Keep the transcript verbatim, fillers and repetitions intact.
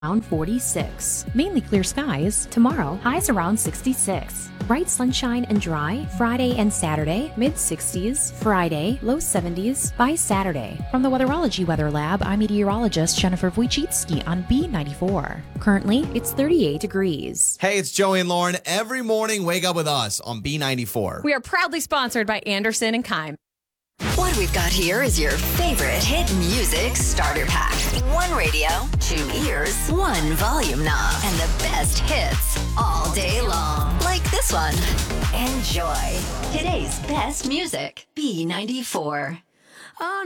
around forty-six. Mainly clear skies. Tomorrow, highs around sixty-six. Bright sunshine and dry. Friday and Saturday, mid sixties. Friday, low seventies by Saturday. From the Weatherology Weather Lab, I'm meteorologist Jennifer Wojcicki on B ninety-four. Currently, it's thirty-eight degrees. Hey, it's Joey and Lauren. Every morning, wake up with us on B ninety-four. We are proudly sponsored by Anderson and Keim. What we've got here is your favorite hit music starter pack. One radio, two ears, one volume knob, and the best hits all day long. Like this one. Enjoy today's best music. B ninety-four.